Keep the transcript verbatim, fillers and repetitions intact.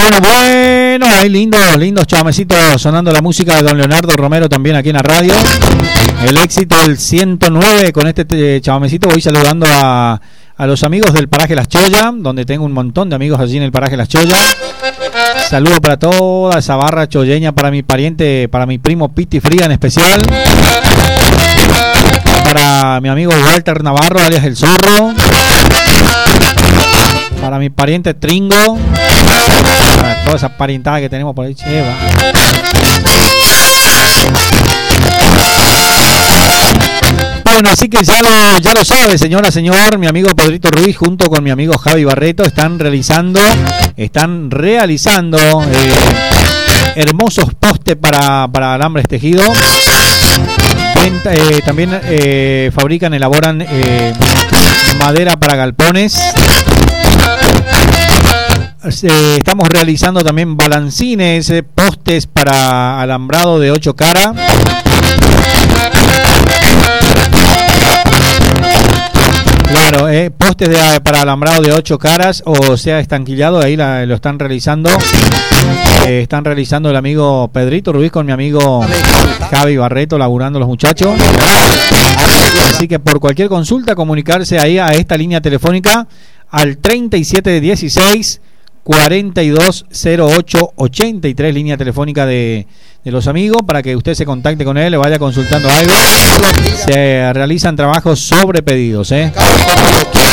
bueno, bueno, hay lindos, lindos chamecitos sonando la música de don Leonardo Romero también aquí en la radio. El éxito del ciento nueve con este chamecito. Voy saludando a, a los amigos del paraje Las Chollas, donde tengo un montón de amigos allí en el paraje Las Chollas. Saludo para toda esa barra cholleña, para mi pariente, para mi primo Piti Fría en especial. Para mi amigo Walter Navarro, alias El Zorro. Para mi pariente Tringo. Para toda esa parientada que tenemos por ahí, cheva. Bueno, así que ya lo, ya lo sabe, señora, señor, mi amigo Pedrito Ruiz junto con mi amigo Javi Barreto están realizando, están realizando eh, hermosos postes para, para alambres tejidos. Eh, también eh, fabrican, elaboran eh, madera para galpones. Eh, estamos realizando también balancines, eh, postes para alambrado de ocho caras. Claro, eh, postes de, para alambrado de ocho caras, o sea, estanquillado, ahí la, lo están realizando. Eh, están realizando el amigo Pedrito Ruiz con mi amigo Javi Barreto, laburando los muchachos. Así que por cualquier consulta, comunicarse ahí a esta línea telefónica al treinta y siete dieciséis cuarenta y dos cero ocho ochenta y tres, línea telefónica de, de los amigos, para que usted se contacte con él, le vaya consultando algo. Se realizan trabajos sobre pedidos, ¿eh?